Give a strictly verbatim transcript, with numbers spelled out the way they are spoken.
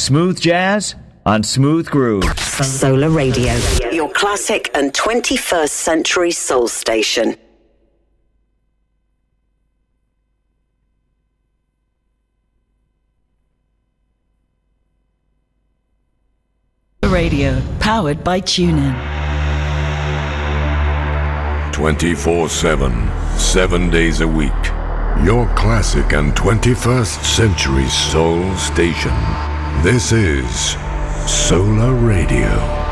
smooth jazz on Smooth Groove. Solar Radio, your classic and twenty-first century soul station. Radio, powered by TuneIn. twenty-four seven, seven days a week. Your classic and twenty-first century soul station. This is Solar Radio.